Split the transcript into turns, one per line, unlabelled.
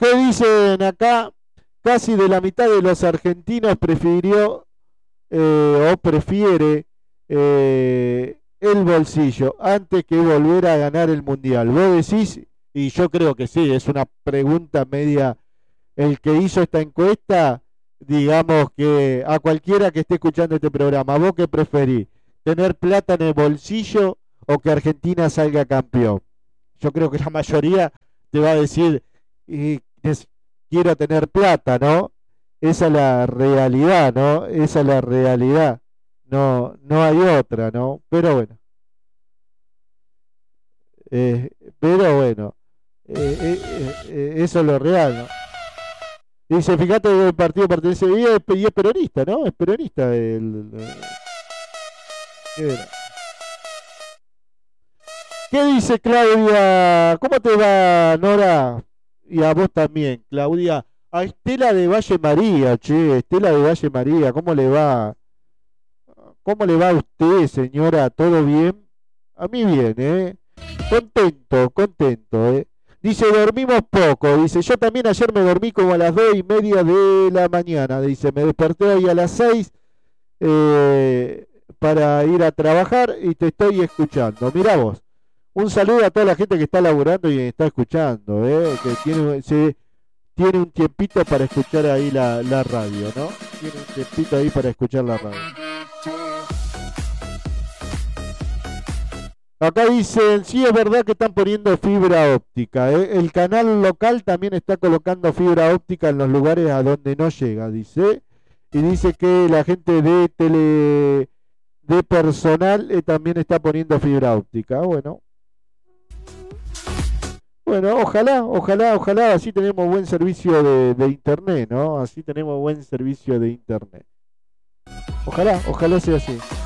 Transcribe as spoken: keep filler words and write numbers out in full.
¿Qué dicen acá? Casi de la mitad de los argentinos prefirió eh, o prefiere eh, el bolsillo antes que volver a ganar el mundial. ¿Vos decís? Y yo creo que sí, es una pregunta media. El que hizo esta encuesta, digamos que a cualquiera que esté escuchando este programa, ¿vos qué preferís? ¿Tener plata en el bolsillo o que Argentina salga campeón? Yo creo que la mayoría te va a decir, y es- quiero tener plata, ¿no? Esa es la realidad, ¿no? Esa es la realidad. No, no hay otra, ¿no? Pero bueno, eh, pero bueno, eh, eh, eh, eh, eso es lo real, ¿no? Dice, fíjate que el partido pertenece y es, y es peronista, ¿no? Es peronista el, el- ¿qué era? ¿Qué dice Claudia? ¿Cómo te va, Nora? Y a vos también, Claudia. A Estela de Valle María, che, Estela de Valle María, ¿cómo le va? ¿Cómo le va a usted, señora? ¿Todo bien? A mí bien, ¿eh? Contento, contento, ¿eh? Dice, dormimos poco. Dice, yo también ayer me dormí como a las dos y media de la mañana. Dice, me desperté ahí a las seis eh, para ir a trabajar y te estoy escuchando. Mirá vos. Un saludo a toda la gente que está laburando y está escuchando, ¿eh? Que tiene, se, tiene un tiempito para escuchar ahí la, la radio, ¿no? Tiene un tiempito ahí para escuchar la radio. Acá dicen, sí es verdad que están poniendo fibra óptica. ¿Eh? El canal local también está colocando fibra óptica en los lugares a donde no llega, dice. Y dice que la gente de tele, de personal eh, también está poniendo fibra óptica. Bueno, bueno, ojalá, ojalá, ojalá, así tenemos buen servicio de, de internet, ¿no? Así tenemos buen servicio de internet. Ojalá, ojalá sea así.